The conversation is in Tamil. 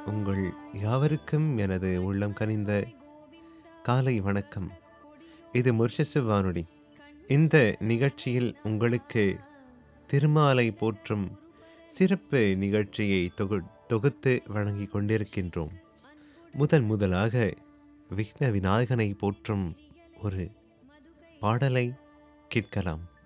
உங்கள் யாவருக்கும் எனது உள்ளம் கனிந்த காலை வணக்கம். இது முர்ஷிசு வானொலி. இந்த நிகழ்ச்சியில் உங்களுக்கு திருமாலை போற்றும் சிறப்பு நிகழ்ச்சியை தொகுத்து வழங்கி கொண்டிருக்கின்றோம். முதலாக விக்ன விநாயகனை போற்றும் ஒரு பாடலை கேட்கலாம்.